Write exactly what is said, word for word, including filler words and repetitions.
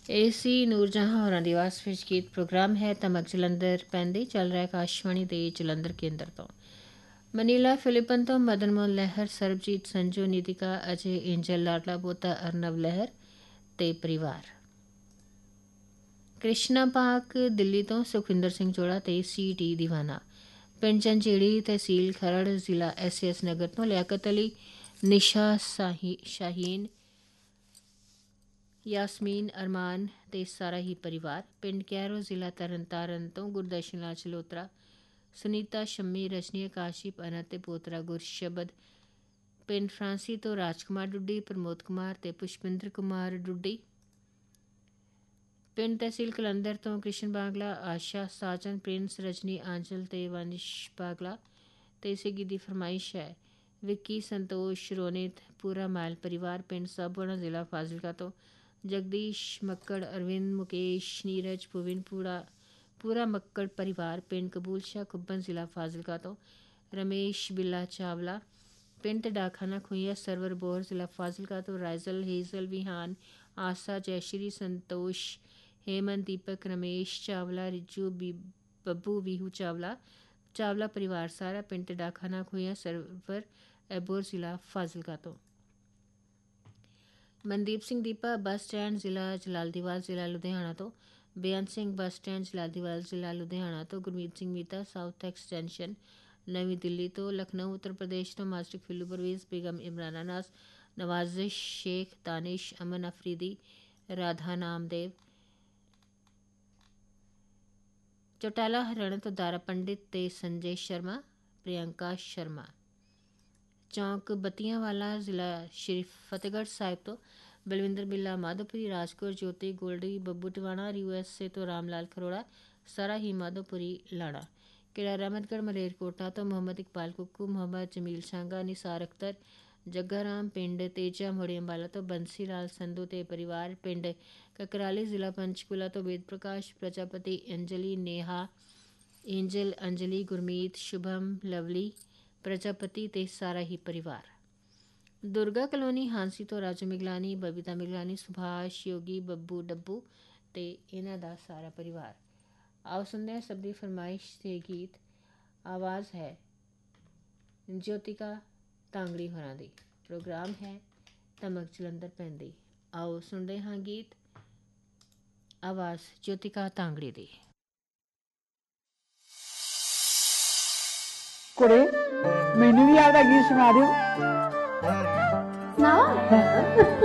ए सी ਨੂਰਜਹਾਂ ਹੋਰਾਂ ਦੀ ਆਵਾਜ਼ ਵਿੱਚ ਗੀਤ ਪ੍ਰੋਗਰਾਮ ਹੈ ਤਮਕ ਜਲੰਧਰ ਪੈਂਦੀ ਚੱਲ ਰਿਹਾ ਆਕਾਸ਼ਵਾਣੀ ਦੇ ਜਲੰਧਰ ਕੇਂਦਰ ਤੋਂ। ਮਨੀਲਾ ਫਿਲਿਪਨ ਤੋਂ ਮਦਨ ਮੋਹਨ ਲਹਿਰ, ਸਰਬਜੀਤ ਸੰਜੂ, ਨੀਤਿਕਾ, ਅਜੇ, ਏਂਜਲ, ਲਾਡਲਾ ਪੋਤਾ ਅਰਨਵ ਲਹਿਰ ਤੇ ਪਰਿਵਾਰ। ਕ੍ਰਿਸ਼ਨਾ ਪਾਕ ਦਿੱਲੀ ਤੋਂ ਸੁਖਵਿੰਦਰ ਸਿੰਘ ਜੋੜਾ ਤੇ ਸੀ ਟੀ ਦੀਵਾਨਾ। ਪਿੰਡ ਚੰਚੇੜੀ, ਤਹਿਸੀਲ ਖਰੜ, ਜ਼ਿਲ੍ਹਾ ਐਸ ਐਸ ਨਗਰ ਤੋਂ ਲਿਆਕਤ ਅਲੀ, ਨਿਸ਼ਾ ਸਾਹੀ ਸ਼ਾਹੀਨ, ਯਾਸਮੀਨ, ਅਰਮਾਨ ਤੇ ਸਾਰਾ ਹੀ ਪਰਿਵਾਰ। ਪਿੰਡ ਕੈਰੋ, ਜ਼ਿਲ੍ਹਾ ਤਰਨਤਾਰਨ ਤੋਂ ਗੁਰਦਰਸ਼ਨ ਲਾਲ ਚਲੋਤਰਾ, ਸੁਨੀਤਾ, ਸ਼ੰਮੀ, ਰਜਨੀ, ਆਕਾਸ਼ੀਪ, ਅਨੰਤ ਤੇ ਪੋਤਰਾ ਗੁਰਸ਼ਬਦ। ਪਿੰਡ ਫਰਾਂਸੀ ਤੋਂ ਰਾਜਕੁਮਾਰ ਡੁੱਡੀ, ਪ੍ਰਮੋਦ ਕੁਮਾਰ ਤੇ ਪੁਸ਼ਪਿੰਦਰ ਕੁਮਾਰ ਡੁੱਡੀ। ਪਿੰਡ ਤਹਿਸੀਲ ਕਲੰਦਰ ਤੋਂ ਕ੍ਰਿਸ਼ਨ ਬਾਗਲਾ, ਆਸ਼ਾ, ਸਾਜਨ, ਪ੍ਰਿੰਸ, ਰਜਨੀ, ਆਂਚਲ ਤੇ ਵੰਸ਼ ਬਾਗਲਾ। ਤੇ ਇਸੇ ਗੀਤ ਦੀ ਫਰਮਾਇਸ਼ ਹੈ ਵਿੱਕੀ, ਸੰਤੋਸ਼, ਰੋਨਿਤ, ਪੂਰਾ ਮਾਇਲ ਪਰਿਵਾਰ। ਪਿੰਡ ਸਾਬੋਣਾ, ਜ਼ਿਲ੍ਹਾ ਫਾਜ਼ਿਲਕਾ ਤੋਂ ਜਗਦੀਸ਼ ਮੱਕੜ, ਅਰਵਿੰਦ, ਮੁਕੇਸ਼, ਨੀਰਜ, ਭੁਵਿਨ, ਪੂਰਾ ਪੂਰਾ ਮੱਕੜ ਪਰਿਵਾਰ। ਪਿੰਡ ਕਬੂਲ ਸ਼ਾਹ ਖੁੱਬਨ, ਜ਼ਿਲ੍ਹਾ ਫਾਜ਼ਿਲਕਾ ਤੋਂ ਰਮੇਸ਼ ਬਿੱਲਾ ਚਾਵਲਾ। ਪਿੰਡ ਤੇ ਡਾਕਖਾਨਾ ਖੁਈਆ, ਸਰਵਰ ਬੋਰ, ਜ਼ਿਲ੍ਹਾ ਫਾਜ਼ਿਲਕਾ ਤੋਂ ਰਾਈਜ਼ਲ, ਹੇਜ਼ਲ, ਵਿਹਾਨ, ਆਸਾ, ਜੈਸ਼ਰੀ, ਸੰਤੋਸ਼, हेमंत, दीपक, रमेश चावला, रिजू, बब्बू, वीहू चावला चावला परिवार सारा। पिंड डाखाना खुइया, सरवर एबोर, जिला फाजिलका तो मनदीप सिंह दीपा, बस स्टैंड, जिला जलालदीवाल, जिला लुधियाना तो बेअंत सिंह, बस स्टैंड, जलालदीवाल, जिला लुधियाना तो गुरमीत सिंह मीता, साउथ एक्सटेंशन, नवी दिल्ली तो लखनऊ, उत्तर प्रदेश तो मास्टर फिल्लू परवेज़, बेगम इमरान अनास, नवाजिश शेख, दानिश, अमन अफरीदी, राधा नामदेव। चौटाला हरियाणा तो दारा पंडित ते संजय शर्मा, प्रियंका शर्मा। चौंक बत्तियां वाला, जिला श्री फतेहगढ़ साहिब तो बलविंदर बिल्ला, माधोपुरी, राजकोट, ज्योति, गोल्डी, बब्बू टिवाणा, यूएसए तो रामलाल खरोड़ा, सारा ही माधोपुरी लाड़ा। केड़ा रहमतगढ़ मलेरकोटा तो मोहम्मद इकबाल कुक्कू, मोहम्मद जमील शांगा, निसार अख्तर, जग्गा राम। पिंड तेजा मोड़ी अंबाला तो बंसी लाल संधू ते परिवार। पिंड ककराली, जिला पंचकूला तो वेद प्रकाश, प्रजापति, अंजलि, नेहा, एंजल, अंजलि, गुरमीत, शुभम, लवली, प्रजापति ते सारा ही परिवार। दुर्गा कलोनी हांसी तो राजू मिगलानी, बबीता मिगलानी, सुभाष, योगी, बब्बू, डब्बू ते इन्हां दा सारा परिवार। आओ सुनते हैं सबकी फरमाइश से गीत। आवाज़ है ज्योतिका तांगड़ी होरां दी। प्रोग्राम है तमक जलंधर पैंदी। आओ सुनते हाँ गीत। आवाज़ ज्योतिका तांगड़ी दी। कुड़े मैनू भी आपका गीत सुना दो। सुनाओ।